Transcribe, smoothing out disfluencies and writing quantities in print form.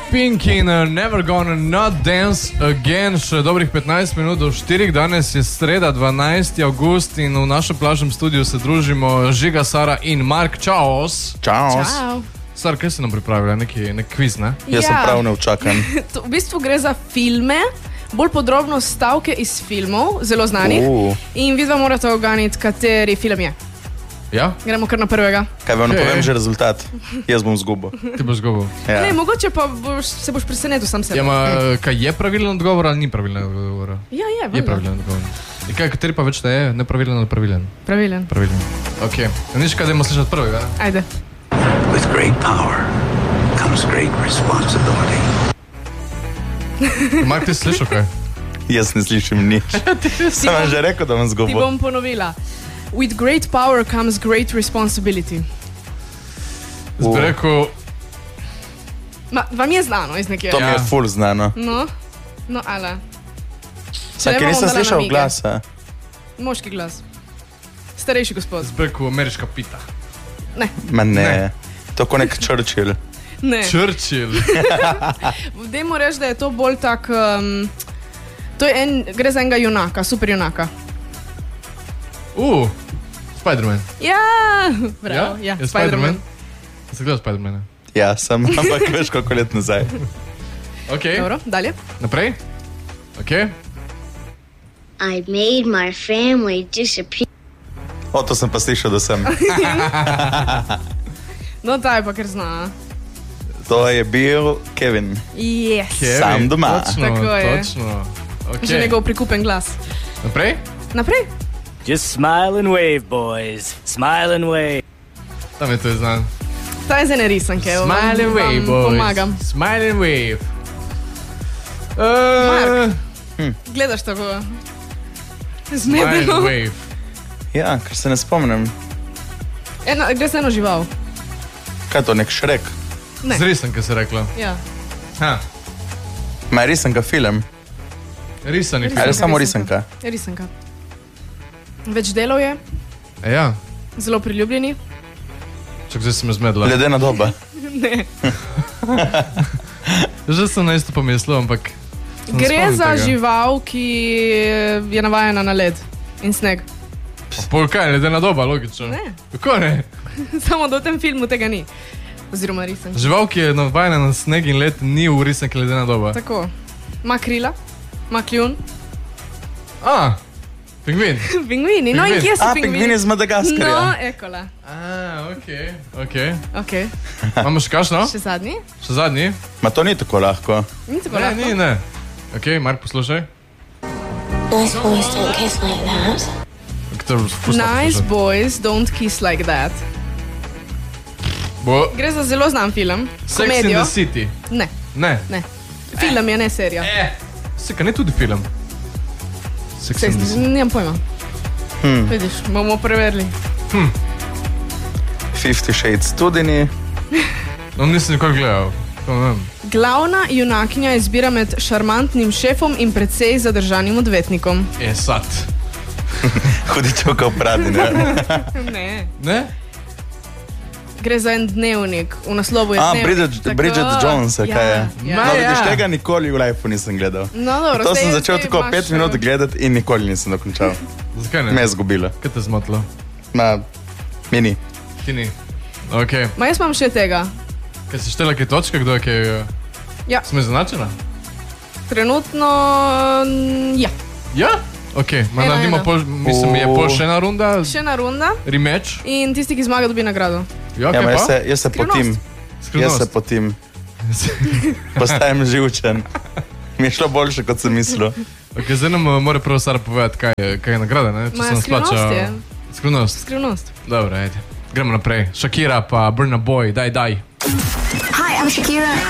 Pink in Never Gonna Not Dance Again. Še dobrih 15 minut do 4. Danes je sreda, 12. avgust in v našem plažnem studiu se družimo Žiga, Sara in Mark. Čaos. Čau. Sar, kaj si nam pripravila? Nek kviz, ne? Jaz sem prav neučakan. V bistvu gre za filme, bolj podrobno stavke iz filmov, zelo znanih. In vidva morate oganiti, kateri film je. Ja? Gremo kar na prvega. Kaj vam povem že rezultat? Jaz bom zgubil. Ti boš zgubil. Ja. Ne, mogoče pa se boš presenetil sam sebe. Ja, kaj je pravilen odgovor ali ni pravilen odgovor? Ja, je. Je pravilen odgovor. In kaj, kateri pa več da je? Nepravilen ali pravilen? Pravilen. Pravilen. Ok. Nič, kaj dajmo slišati prvega? Ajde. With great power comes great responsibility. Mark, ti si slišal kaj? Jaz ne slišim nič. Sem vam že rekel, da bom Ti zgubil. bom ponovila. With great power comes great responsibility. Zdaj bi rekel... Vam je znano iz nekje? To mi je ful znano. No, ale. Sam, ker nisem slišal glasa. Moški glas. Starejši gospod. Zdaj bi rekel ameriška pita. Ne. Ma ne. To ko nek Churchill. Ne. Churchill. Dajmo reči, da je to bolj tak... gre za enega junaka, super junaka. Spider-Man. Ja, prav, ja, Je Spider-Man? Si gledal Spider-Mana? Ja, sem, ampak veš koliko let nazaj. Ok. Dobro, dalje. Naprej? Ok. I made my family disappear. O, to sem pa slišal, da sem. No, ta je pa kar zna. To je bil Kevin. Yes. Kevin, Sam doma. Točno, Tako je. točno. Ok. Že njegov prikupen glas. Naprej? Naprej? Just smile and wave, boys. Smile and wave. Tam je to znan. Ta je za ene risanke. Smile and wave, boys. Pomagam. Smile and wave. Mark. Gledaš tako? Smile and Zmedeno. wave. Ja, ker se ne spomnim. Gre za eno žival. Kaj je to, nek Šrek? Ne. Z risanke si rekla. Ja. Ha, Ma je risanka film? risani Ali film. samo risanka? Je risanka. Več delov je, Ja, zelo priljubljeni. čak zdaj si me zmedla. Ledena doba. Ne. Že sem na isto pomislil, ampak... se ne Gre spomnim za tega. žival, ki je navajena na led in sneg. Pol kaj, ledena doba, logično. Ne. Kako ne? Samo da v tem filmu tega ni. Oziroma risanka. Žival, ki je navajena na sneg in led, ni v risanki ledena doba. Tako. Ma krila, ma kljun. Pingvin. Pingvini, no in Pingvin. kje so Pingvin pingvini? iz Madagaskarja. No, ekola. Ok. Ok, Imamo še kakšno? še zadnji? Še zadnji? Ma to ni tako lahko. Ni tako Ne, lahko. ne. Ok, Mark, poslušaj. Nice boys don't kiss like that. Nice boys don't kiss like that. Bo Gre za zelo znan film. Sex in Komedijo. the City. Ne, Ne. ne. Film je, ne serija. Seka, ne tudi film. Sex in the City. Nimam pojma. Vidiš, bomo preverili. 50 Shades tudi ni. No, nisem nikoli gledal. To ne vem. Glavna junakinja izbira med šarmantnim šefom in precej zadržanim odvetnikom. Sad. Hudičev kao pradi, ne? Ne. Ne? Gre za en dnevnik, v naslovu je dnevnik. Bridget Jones, kaj je? Ja. No, vidiš, ja. tega nikoli v lifeu nisem gledal. No, dobro, To saj- sem začel saj tako imaš, 5 minut gledati in nikoli nisem dokončal. Zakaj ne? Me je zgubilo. Kaj te zmotilo? Ma, mini. Ti ni. Ok. Ma jaz imam še tega. Kaj si štela kaj točke, kdo je kaj... Ja. Smo izenačena? Trenutno, ja. Ja? Ok, Ena, naredimo ena. pol, mislim, je pol še ena runda, Še ena runda rematch. in tisti, ki zmaga, dobi nagrado. Ja, Ja, kaj ma pa? jaz se potim. Jaz se potim. Postajam živčen. Mi je šlo boljše, kot sem mislil. Ok, zdaj nam mora prvo Sara povedati, kaj je nagrada, ne? Če Ma, se nam skrivnost splača... je. Skrivnost. Skrivnost. Dobro, ajde. Gremo naprej. Shakira pa Burna Boy, daj. Hi, I'm Shakira.